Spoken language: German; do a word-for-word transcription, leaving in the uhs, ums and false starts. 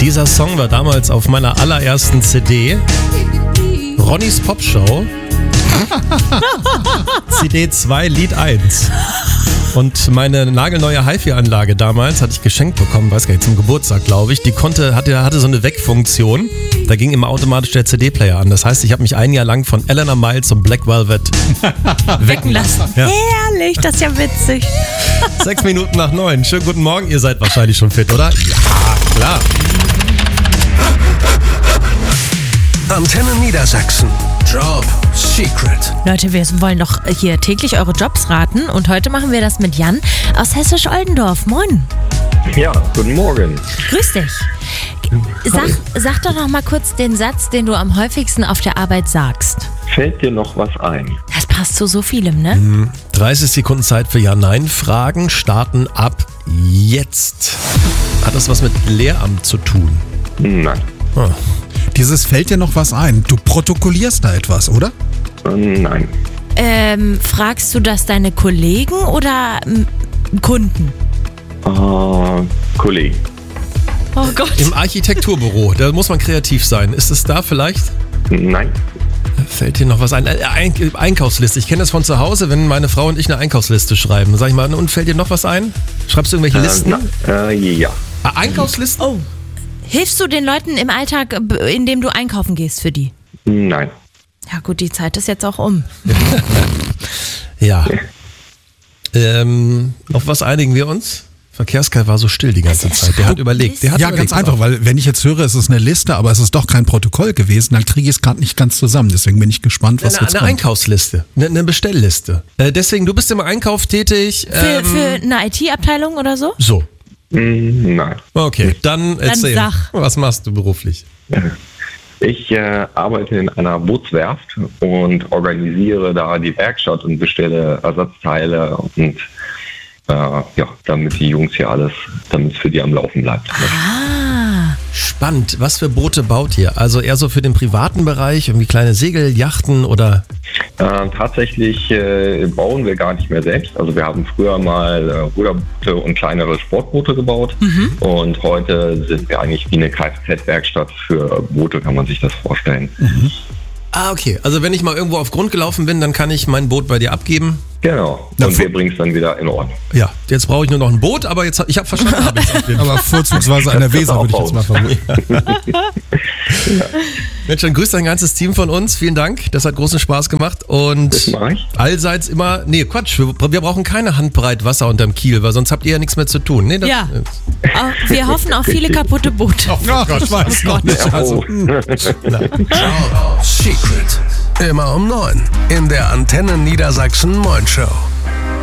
Dieser Song war damals auf meiner allerersten C D. Ronnys Popshow. C D zwei, Lied eins. Und meine nagelneue Hi-Fi-Anlage damals hatte ich geschenkt bekommen, weiß gar nicht, zum Geburtstag, glaube ich. Die konnte, hatte, hatte so eine Wegfunktion. Da ging immer automatisch der C D-Player an. Das heißt, ich habe mich ein Jahr lang von Eleanor Miles und Black Velvet wecken lassen. Ja. Herrlich, das ist ja witzig. Sechs Minuten nach neun. Schönen guten Morgen, ihr seid wahrscheinlich schon fit, oder? Ja, klar. Antenne Niedersachsen. Job Secret. Leute, wir wollen doch hier täglich eure Jobs raten und heute machen wir das mit Jan aus Hessisch-Oldendorf. Moin. Ja, guten Morgen. Grüß dich. Sag, sag doch noch mal kurz den Satz, den du am häufigsten auf der Arbeit sagst. Fällt dir noch was ein? Das passt zu so vielem, ne? Mhm. dreißig Sekunden Zeit für Ja-Nein-Fragen starten ab jetzt. Hat das was mit Lehramt zu tun? Nein. Oh. Dieses fällt dir noch was ein. Du protokollierst da etwas, oder? Nein. Ähm, fragst du das deine Kollegen oder m, Kunden? Uh, Kollegen. Oh Gott. Im Architekturbüro, da muss man kreativ sein. Ist es da vielleicht? Nein. Fällt dir noch was ein? Ein- Einkaufsliste. Ich kenne das von zu Hause, wenn meine Frau und ich eine Einkaufsliste schreiben. Dann sag ich mal, und fällt dir noch was ein? Schreibst du irgendwelche Äh, Listen? na, äh, ja. Ah, Einkaufslisten? Oh. Hilfst du den Leuten im Alltag, indem du einkaufen gehst für die? Nein. Ja gut, die Zeit ist jetzt auch um. Ja. Ähm, auf was einigen wir uns? Verkehrskai war so still die ganze Das ist Zeit. Der hat überlegt. Der hat Ja, überlegt. ganz einfach, weil wenn ich jetzt höre, es ist eine Liste, aber es ist doch kein Protokoll gewesen, dann kriege ich es gerade nicht ganz zusammen. Deswegen bin ich gespannt, was Eine, jetzt eine kommt. Einkaufsliste, eine, eine Bestellliste. Äh, deswegen, du bist im Einkauf tätig. Für, Ähm, für eine I T-Abteilung oder so? so, Mm, Nein. okay. Dann erzähl. sag. Was machst du beruflich? Ich äh, arbeite in einer Bootswerft und organisiere da die Werkstatt und bestelle Ersatzteile und äh, ja, damit die Jungs hier alles, damit es für die am Laufen bleibt. Ah. Spannend. Was für Boote baut ihr? Also eher so für den privaten Bereich, irgendwie kleine Segel, Yachten oder? Äh, tatsächlich äh, bauen wir gar nicht mehr selbst. Also wir haben früher mal äh, Ruderboote und kleinere Sportboote gebaut und heute sind wir eigentlich wie eine Kfz-Werkstatt für Boote, kann man sich das vorstellen. Ah, okay. Also wenn ich mal irgendwo auf Grund gelaufen bin, dann kann ich mein Boot bei dir abgeben. Genau. Na, Und fu- wir bringen es dann wieder in Ordnung. Ja, jetzt brauche ich nur noch ein Boot, aber jetzt ich habe verstanden. hab ich's auf jeden Fall. Aber vorzugsweise an der Weser, würde ich jetzt mal vermuten. Mensch, dann grüß dein ganzes Team von uns. Vielen Dank. Das hat großen Spaß gemacht. Das Und mache ich. allseits immer, nee, Quatsch, wir, wir brauchen keine Handbreit Wasser unterm Kiel, weil sonst habt ihr ja nichts mehr zu tun. Nee, das, Ja. Auch- Wir hoffen auf viele kaputte Boote. Ach, ich weiß noch nicht. Also, Job Secret. Immer um neun in der Antenne Niedersachsen Moin Show.